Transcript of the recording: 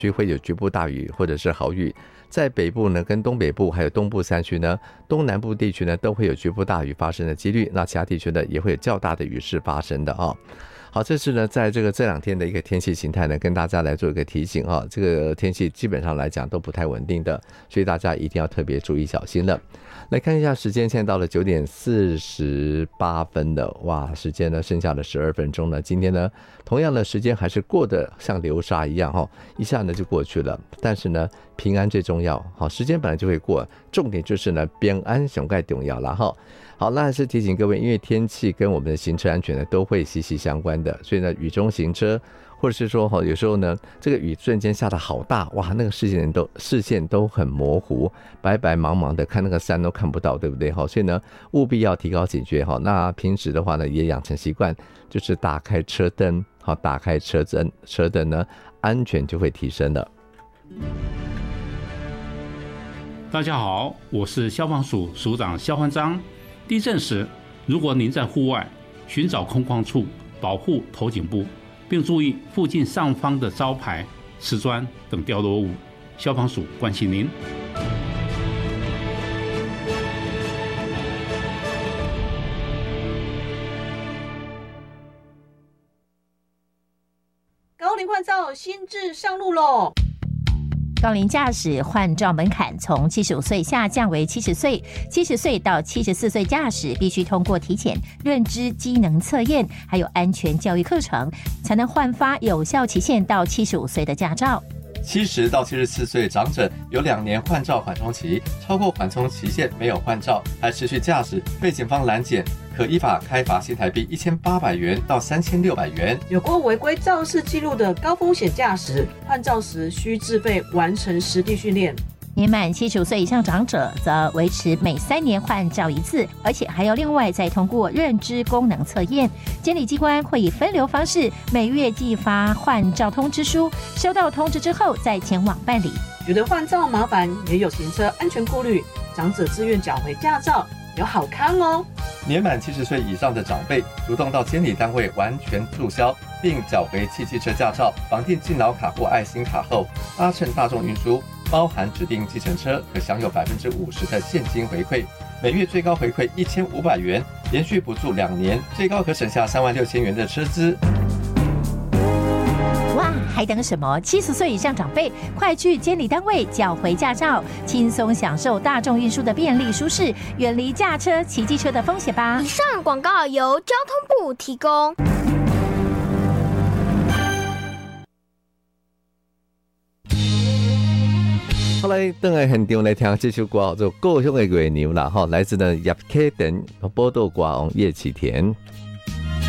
会有局部大雨或者是豪雨，在北部呢跟东北部还有东部山区呢，东南部地区呢都会有局部大雨发生的几率，那其他地区呢也会有较大的雨势发生的啊。好，这是呢在这2天的一个天气形态呢，跟大家来做一个提醒啊。这个天气基本上来讲都不太稳定的，所以大家一定要特别注意小心了。来看一下时间，现在到了9点48分了，哇，时间呢剩下了12分钟了。今天呢同样的时间还是过得像流沙一样一下呢就过去了，但是呢平安最重要，好，时间本来就会过，重点就是呢平安上最重要啦哈。好，那还是提醒各位，因为天气跟我们的行车安全呢都会息息相关的，所以呢雨中行车，或者是说有时候呢这个雨瞬间下得好大，哇，那个视线都很模糊，白白茫茫的，看那个山都看不到，对不对？所以呢务必要提高警觉。那平时的话呢也养成习惯，就是打开车灯，打开车灯呢安全就会提升了。 大家好，我是消防署署长萧焕章。地震时，如果您在户外，寻找空旷处保护头颈部，并注意附近上方的招牌、瓷砖等掉落物。消防署关心您。 高龄换照新制上路喽！ 高龄驾驶换照门槛从75岁下降为70岁，70岁到74岁驾驶必须通过体检、认知机能测验，还有安全教育课程，才能换发有效期限到75岁的驾照。 70到74岁长者有2年换照缓冲期，超过缓冲期限没有换照还持续驾驶，被警方拦检，可依法开罚新台币1800元到3600元。 有过违规肇事记录的高风险驾驶，换照时需自费完成实地训练。 年满75岁以上长者则维持每3年换照一次，而且还要另外再通过认知功能测验。监理机关会以分流方式，每月寄发换照通知书，收到通知之后再前往办理。 觉得换照麻烦，也有行车安全顾虑，长者自愿缴回驾照，有好康哦！ 年满70岁以上的长辈，主动到监理单位完全注销，并缴回汽机车驾照，绑定敬老卡或爱心卡后，搭乘大众运输，包含指定计程车，可享有50%的现金回馈，每月最高回馈1500元，连续补助2年，最高可省下36000元的车资。 哇，还等什么？70岁以上长辈，快去监理单位缴回驾照，轻松享受大众运输的便利舒适，远离驾车、骑机车的风险吧。 以上广告由交通部提供。 后来回来现场来听这首歌叫做《故乡的月娘》啦，来自呢叶启田、报道歌王叶启田。